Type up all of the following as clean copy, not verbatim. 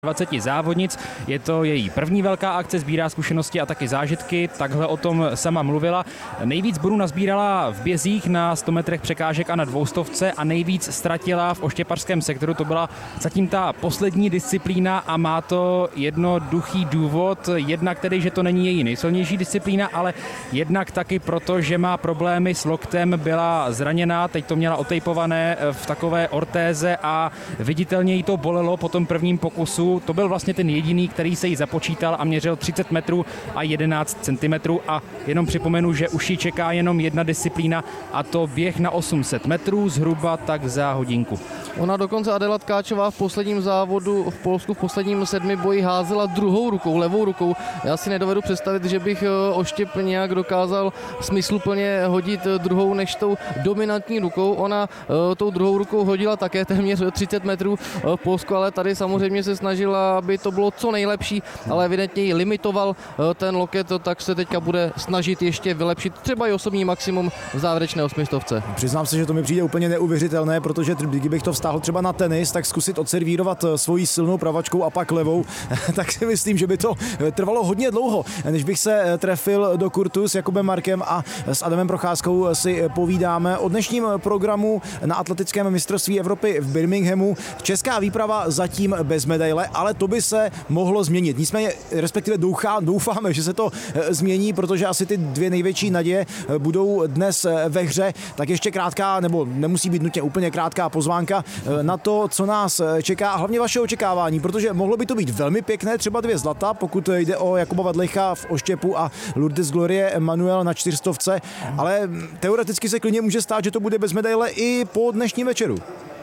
20 závodnic. Je to její první velká akce, sbírá zkušenosti a taky zážitky, takhle o tom sama mluvila. Nejvíc bodů nazbírala v bězích na 100 metrech překážek a na 200 a nejvíc ztratila v oštěpařském sektoru. To byla zatím ta poslední disciplína a má to jednoduchý důvod. Jednak tedy, že to není její nejsilnější disciplína, ale jednak taky proto, že má problémy s loktem, byla zraněná, teď to měla otejpované v takové ortéze a viditelně jí to bolelo po tom prvním pokusu. To byl vlastně ten jediný, který se jí započítal a měřil 30 metrů a 11 centimetrů a jenom připomenu, že už ji čeká jenom jedna disciplína a to běh na 800 metrů, zhruba tak za hodinku. Ona dokonce Adela Tkáčová v posledním závodu v Polsku v posledním 7 boji házela druhou rukou, levou rukou. Já si nedovedu představit, že bych oštěp nějak dokázal smysluplně hodit druhou než tou dominantní rukou. Ona tou druhou rukou hodila také téměř 30 metrů v Polsku, ale tady samozřejmě se snažila, aby to bylo co nejlepší, ale evidentně ji limitoval ten loket, tak se teďka bude snažit ještě vylepšit třeba i osobní maximum v závěrečné 800. Přiznám se, že to mi přijde úplně neuvěřitelné, protože kdybych to vztáhl třeba na tenis, tak zkusit odservírovat svojí silnou pravačkou a pak levou, tak si myslím, že by to trvalo hodně dlouho, než bych se trefil do kurtu s Jakubem Markem a s Adamem Procházkou si povídáme o dnešním programu na atletickém mistrovství Evropy v Birminghamu. Česká výprava zatím bez medaile, ale to by se mohlo změnit. Nicméně, respektive doufáme, že se to změní, protože asi ty dvě největší naděje budou dnes ve hře. Tak ještě krátká, nebo nemusí být nutně úplně krátká pozvánka na to, co nás čeká a hlavně vaše očekávání, protože mohlo by to být velmi pěkné, třeba 2 zlata, pokud jde o Jakuba Vadlicha v oštěpu a Lourdes Glorie Manuel na 400, ale teoreticky se klidně může stát, že to bude bez medaile i po dnešním večeru.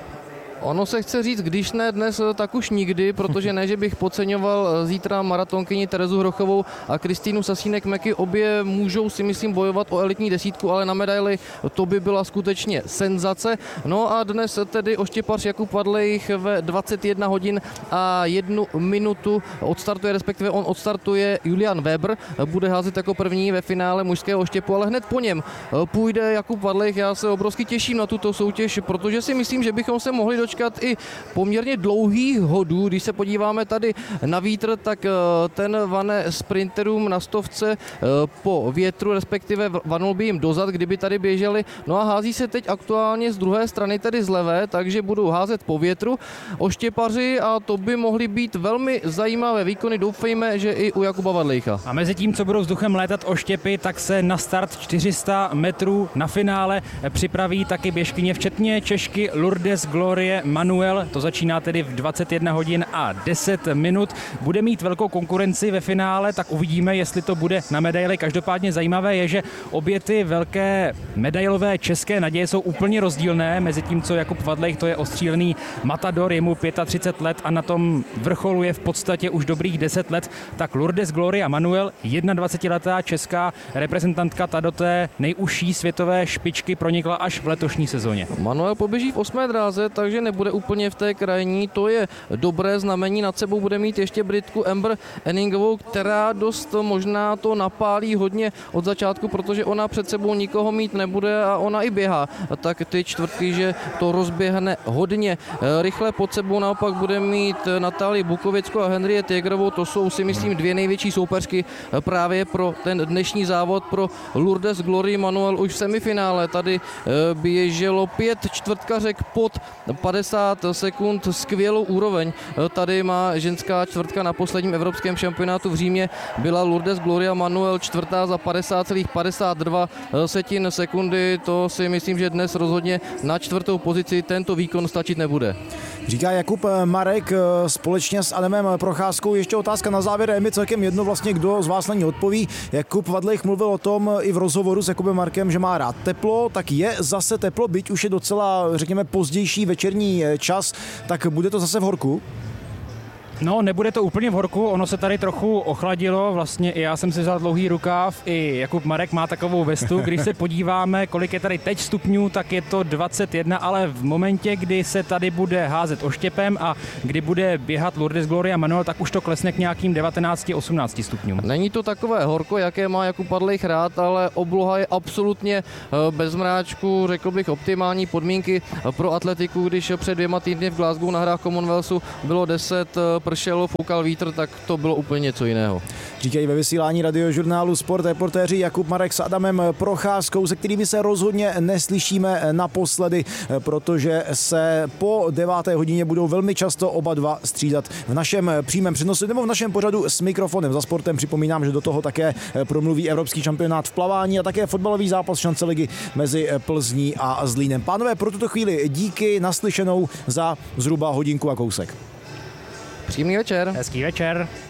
Ono se chce říct, když ne dnes, tak už nikdy, protože ne, že bych podceňoval zítra maratonkyni Terezu Hrochovou a Kristýnu Sasínek-Meky. Obě můžou, si myslím, bojovat o elitní desítku, ale na medaili to by byla skutečně senzace. No a dnes tedy oštěpař Jakub Vadlejch ve 21 hodin a 1 minutu odstartuje, respektive on odstartuje Julian Weber, bude házet jako první ve finále mužského oštěpu, ale hned po něm půjde Jakub Vadlejch. Já se obrovsky těším na tuto soutěž, protože si myslím, že bychom se mohli dočkat i poměrně dlouhých hodů. Když se podíváme tady na vítr, tak ten vane sprinterům na 100 po větru, respektive vanul by jim dozad, kdyby tady běželi. No a hází se teď aktuálně z druhé strany, tedy z levé, takže budou házet po větru oštěpaři a to by mohly být velmi zajímavé výkony. Doufejme, že i u Jakuba Vadlejcha. A mezi tím, co budou vzduchem létat oštěpy, tak se na start 400 metrů na finále připraví taky běžkyně, včetně Češky Lourdes Glorie Manuel, to začíná tedy v 21 hodin a 10 minut. Bude mít velkou konkurenci ve finále, tak uvidíme, jestli to bude na medaili. Každopádně zajímavé je, že obě ty velké medailové české naděje jsou úplně rozdílné. Mezi tím, co Jakub Vadlejch, to je ostřílený matador, je mu 35 let a na tom vrcholu je v podstatě už dobrých 10 let, tak Lourdes Gloria Manuel, 21letá česká reprezentantka, ta do té nejužší světové špičky pronikla až v letošní sezóně. Manuel poběží v 8. dráze, takže nebude úplně v té krajní, to je dobré znamení. Nad sebou bude mít ještě Britku Amber Enningovou, která dost možná to napálí hodně od začátku, protože ona před sebou nikoho mít nebude a ona i běhá. Tak ty čtvrtky, že to rozběhne hodně rychle. Pod sebou naopak bude mít Natálii Bukověckou a Henriette Jägerovou, to jsou si myslím 2 největší soupeřky právě pro ten dnešní závod. Pro Lourdes Glorie Manuel už v semifinále tady běželo 5 čtvrtkařek pod 50 sekund, skvělou úroveň. Tady má ženská čtvrtka na posledním evropském šampionátu v Římě, byla Lourdes Gloria Manuel čtvrtá za 50,52 sekundy. To si myslím, že dnes rozhodně na 4. pozici tento výkon stačit nebude. Říká Jakub Marek společně s Adamem Procházkou. Ještě otázka na závěr, je mi celkem jedno vlastně, kdo z vás na ní odpoví. Jakub Vadlejch mluvil o tom i v rozhovoru s Jakubem Markem, že má rád teplo, tak je zase teplo, byť už je docela, řekněme, pozdější večerní čas, tak bude to zase v horku? No, nebude to úplně v horku, ono se tady trochu ochladilo, vlastně i já jsem si vzal dlouhý rukáv, i Jakub Marek má takovou vestu, když se podíváme, kolik je tady teď stupňů, tak je to 21, ale v momentě, kdy se tady bude házet oštěpem a kdy bude běhat Lourdes Gloria Manuel, tak už to klesne k nějakým 19-18 stupňům. Není to takové horko, jaké má Jakub Vadlejch rád, ale obloha je absolutně bez mráčku, řekl bych optimální podmínky pro atletiku, když před 2 týdny v Glasgow na hrách Commonwealthu bylo 10 pršelo, foukal vítr, tak to bylo úplně něco jiného. Říkají ve vysílání radiožurnálu Sport reportéři Jakub Marek s Adamem Procházkou, se kterými se rozhodně neslyšíme naposledy, protože se po 9. hodině budou velmi často oba dva střídat v našem přímém přenosu nebo v našem pořadu S mikrofonem za sportem. Připomínám, že do toho také promluví evropský šampionát v plavání a také fotbalový zápas šance ligy mezi Plzní a Zlínem. Pánové, pro tuto chvíli díky, naslyšenou za zhruba hodinku a kousek. Příjemný večer. Hezký večer.